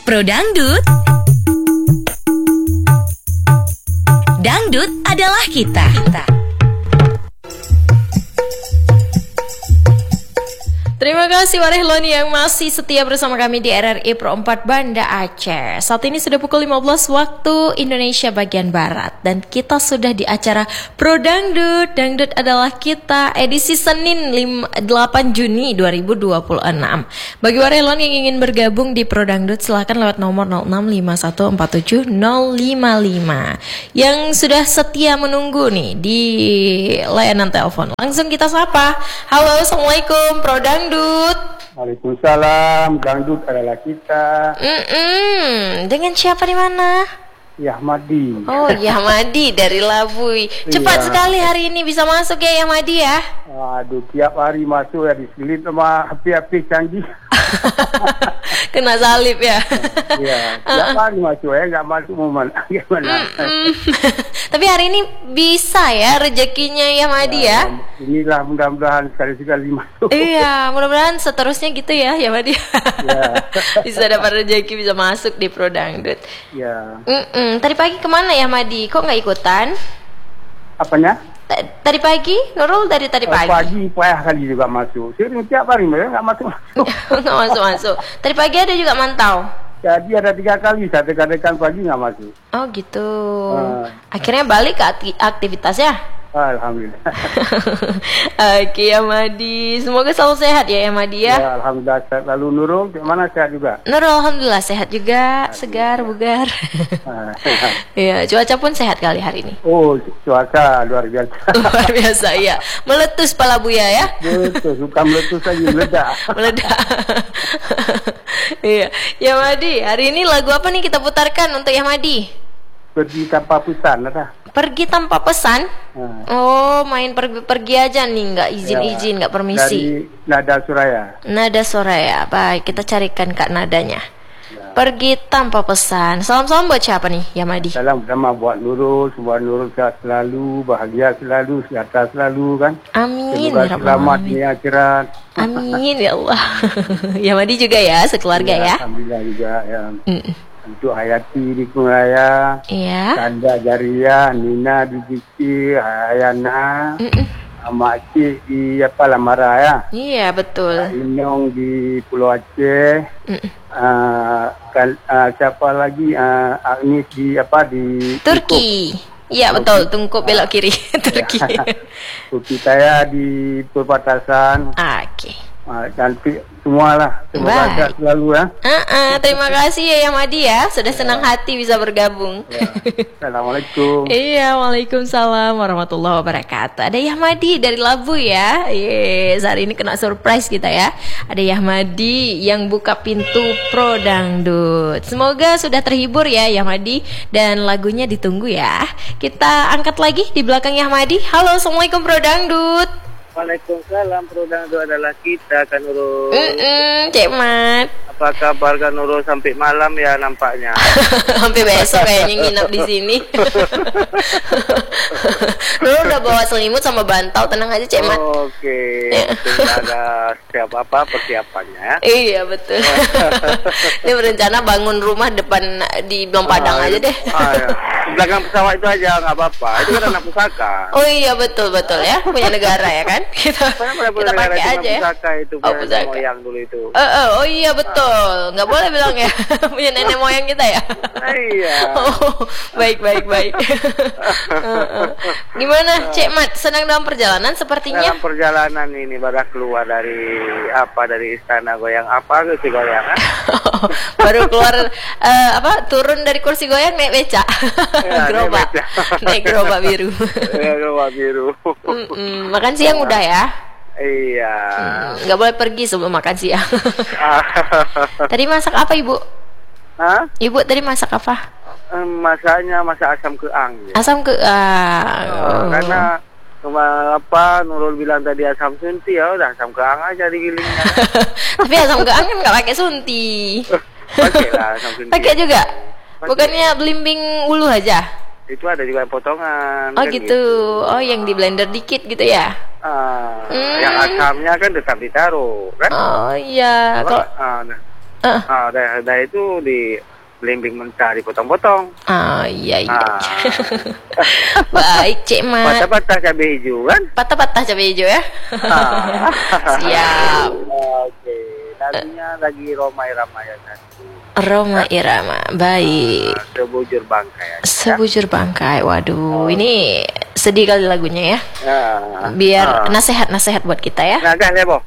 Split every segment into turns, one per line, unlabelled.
Pro Dangdut. Dangdut adalah kita.
Terima kasih Warehloni yang masih setia bersama kami di RRI Pro 4 Banda Aceh. Saat ini sudah pukul 15 waktu Indonesia bagian Barat. Dan kita sudah di acara Pro Dangdut. Dangdut adalah kita, edisi Senin 8 Juni 2026. Bagi Warehloni yang ingin bergabung di Pro Dangdut, silahkan lewat nomor 0651470555. Yang sudah setia menunggu nih di layanan telepon. Langsung kita sapa. Halo, Assalamualaikum Pro Dangdut.
Waalaikumsalam, dangdut adalah kita.
Dengan siapa di mana?
Yahmadi.
Oh, Yahmadi dari Labui. Cepat sekali hari ini bisa masuk ya Yahmadi ya.
Aduh, tiap hari masuk ya, diselip sama HP canggih.
Kena salib ya.
Iya, tiap hari masuk ya, nggak masuk momen. Gimana?
Tapi hari ini bisa ya rezekinya Yahmadi ya.
Inilah mudah-mudahan sekali-sekali masuk.
Iya, mudah-mudahan seterusnya gitu ya Yahmadi.
Ya.
Bisa dapat rezeki, bisa masuk di Pro Dangdut.
Ya.
Tadi pagi kemana Yahmadi? Kok nggak ikutan?
Apanya?
Tadi pagi, Nurul dari tadi pagi.
Pagi payah kali juga masuk. Sering tiap hari mereka nggak masuk.
Nggak masuk. Tadi pagi ada juga mantau.
Jadi ada 3 kali, saya tekan pagi nggak masuk.
Oh gitu. Akhirnya balik ke aktivitasnya.
Alhamdulillah.
Oke Yahmadi, semoga selalu sehat ya Yahmadi ya.
Ya, alhamdulillah sehat. Lalu Nurul, gimana sehat juga?
Nurul alhamdulillah sehat juga, segar, bugar. Iya, cuaca pun sehat kali hari ini.
Oh, cuaca luar biasa.
Luar biasa ya, meletus pala Buya ya.
Betul, suka meletus lagi, meledak.
Meledak. Iya, Yahmadi, hari ini lagu apa nih kita putarkan untuk Yahmadi?
Pergi tanpa pesan, ada.
Pergi tanpa pesan? Oh, main pergi aja nih, nggak izin, nggak permisi.
Dari Nada Suraya.
Nada Suraya, baik, kita carikan Kak nadanya. Pergi tanpa pesan. Salam-salam buat siapa nih, Yahmadi?
Salam pertama buat Nurul, semua Nurul sehat selalu, bahagia selalu, sejahtera selalu kan.
Amin.
Semoga selamat di akhirat.
Amin ya Allah. Yahmadi juga ya, sekeluarga ya.
Alhamdulillah juga ya. Untuk Hayati di Kuraya, Kanda Jaria, Nina di Jiki, Hayana, Mak Cik di Lamara ya.
Iya betul.
Inyong di Pulau Aceh. Siapa lagi? Agnis di
Turki. Iya betul, Tungkup belok kiri. Turki.
Turki saya di perbatasan.
Oke.
Cantik semualah. Semoga sehat selalu ya.
Terima kasih ya Yahmadi ya, sudah senang hati bisa bergabung.
Assalamualaikum.
Iya, waalaikumsalam warahmatullahi wabarakatuh. Ada Yahmadi dari Labu ya. Yes, hari ini kena surprise kita ya. Ada Yahmadi yang buka pintu Pro Dangdut. Semoga sudah terhibur ya Yahmadi, dan lagunya ditunggu ya. Kita angkat lagi di belakang Yahmadi. Halo, assalamualaikum Pro Dangdut.
Waalaikumsalam, Pro Dangdut adalah kita kan Nurul.
Cek Mat.
Apa kabar kan Nurul sampai malam ya nampaknya.
Sampai besok kayaknya nginap di sini. Nurul udah bawa selimut sama bantal, tenang aja Cek Mat.
Oke. Ada siapa persiapannya.
Iya betul. Ini berencana bangun rumah depan di Belum Padang aja deh.
Ya. Belakang pesawat itu aja nggak apa-apa. Itu kan anak pusaka.
Oh iya betul ya, punya negara ya kan. Kita pakai aja ya.
Pusaka itu punya moyang dulu itu.
Oh iya betul, nggak boleh bilang ya. Punya nenek moyang kita ya.
Iya.
Oh, baik. Gimana Cek Mat, senang dalam perjalanan sepertinya?
Dalam perjalanan ini baru keluar dari istana goyang ke goyangan.
Baru keluar turun dari kursi goyang naik becak.
Ya,
naik gerobak biru.
Gerobak biru.
Makan siang udah ya?
Iya.
Nggak boleh pergi sebelum makan siang. Tadi masak apa Ibu?
Hah?
Ibu tadi masak apa?
Masak asam keang. Ya.
Asam keang.
Karena Nurul bilang tadi asam sunti, ya udah asam keang aja digilingnya.
Tapi asam keang kan nggak pakai sunti.
Pakai lah asam sunti.
Pakai juga. Bukannya belimbing ulu aja?
Itu ada juga potongan.
Oh kan gitu. Oh yang di blender dikit gitu ya?
Yang asamnya kan tetap ditaruh kan?
Oh iya.
Daerah itu di belimbing mentah dipotong-potong.
Iya. Baik, Cik Mat.
Patah-patah cabai hijau kan?
Patah-patah cabai hijau ya. Siap.
Oke, lagunya lagi Roma Irama ya satu.
Roma Irama, baik.
Sebujur bangkai.
Sebujur bangkai. Waduh, ini sedih kali lagunya ya. Biar nasihat-nasihat buat kita ya.
Nah, kan ya, Bo.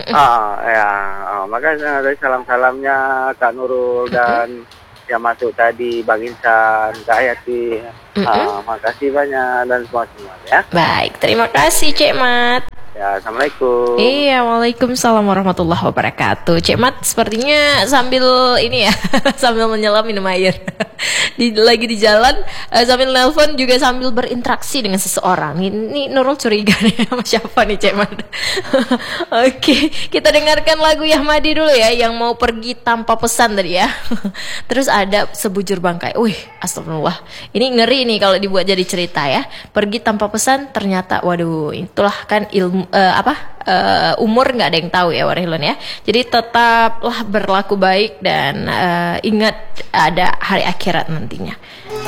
Maka dari salam-salamnya Kak Nurul dan yang masuk tadi Bang Insan, Kak Hayati. Makasih banyak dan semua ya.
Baik, terima kasih Cik Mat.
Ya, Assalamualaikum.
Iya, waalaikumsalam warahmatullahi wabarakatuh. Cik Mat sepertinya sambil ini ya, sambil menyelam minum air. Lagi di jalan sambil nelpon juga sambil berinteraksi dengan seseorang. Ini Nurul curiga nih sama siapa nih Cik Mat. Oke, kita dengarkan lagu Yahmadi dulu ya, yang mau pergi tanpa pesan tadi ya. Terus ada Sebujur Bangkai. Wih, astagfirullah. Ini ngeri nih kalau dibuat jadi cerita ya. Pergi tanpa pesan ternyata, waduh, itulah kan ilmu umur nggak ada yang tahu ya Warahilun ya. Jadi tetaplah berlaku baik dan ingat ada hari akhirat nantinya.